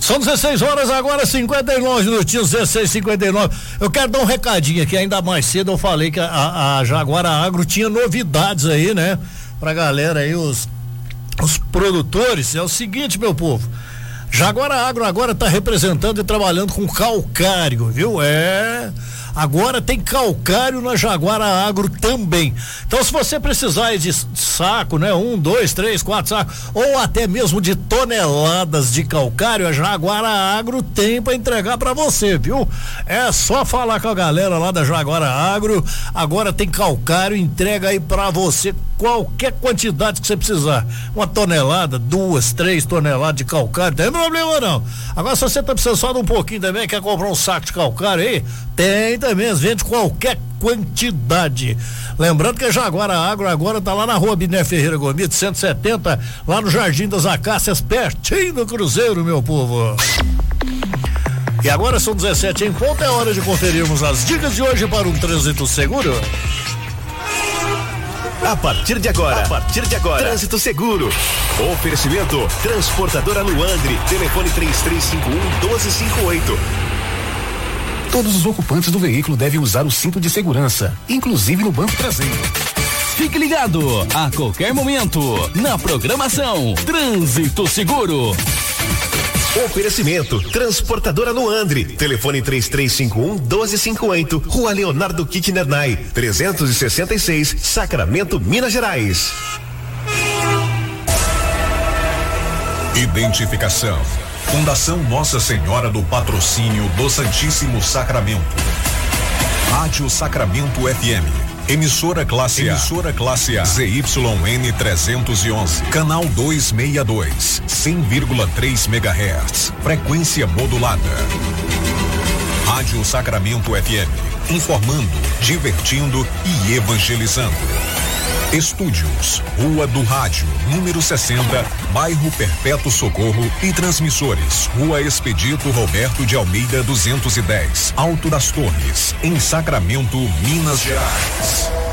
São 16 horas agora, 59 minutinhos, 16:59. Eu quero dar um recadinho aqui, ainda mais cedo eu falei que a Jaguara Agro tinha novidades aí, né? Pra galera aí, os produtores. É o seguinte, meu povo, Jaguara Agro agora tá representando e trabalhando com calcário, viu? Agora tem calcário na Jaguara Agro também. Então, se você precisar de saco, né? 1, 2, 3, 4 sacos, ou até mesmo de toneladas de calcário, a Jaguara Agro tem para entregar para você, viu? É só falar com a galera lá da Jaguara Agro. Agora tem calcário, entrega aí para você qualquer quantidade que você precisar. 1 tonelada, 2, 3 toneladas de calcário, não tem problema não. Agora, se você tá precisando só de um pouquinho também, quer comprar um saco de calcário aí, tem também, vende qualquer quantidade. Lembrando que a Jaguara Agro agora tá lá na rua Biné Ferreira Gomes, 170, lá no Jardim das Acácias, pertinho do Cruzeiro, meu povo. E agora são 17 em ponto, é hora de conferirmos as dicas de hoje para um trânsito seguro. A partir de agora, trânsito seguro. Oferecimento Transportadora Luandre, telefone 3351-1258. Todos os ocupantes do veículo devem usar o cinto de segurança, inclusive no banco traseiro. Fique ligado, a qualquer momento, na programação Trânsito Seguro. Oferecimento Transportadora Luandre, telefone 3351-1258, Rua Leonardo Kittner-Nay, 366, Sacramento, Minas Gerais. Identificação: Fundação Nossa Senhora do Patrocínio do Santíssimo Sacramento. Rádio Sacramento FM. Emissora classe A. ZYN 311. Canal 262. 100,3 MHz. Frequência modulada. Rádio Sacramento FM. Informando, divertindo e evangelizando. Estúdios, Rua do Rádio, número 60, bairro Perpétuo Socorro, e transmissores, Rua Expedito Roberto de Almeida 210, Alto das Torres, em Sacramento, Minas Gerais.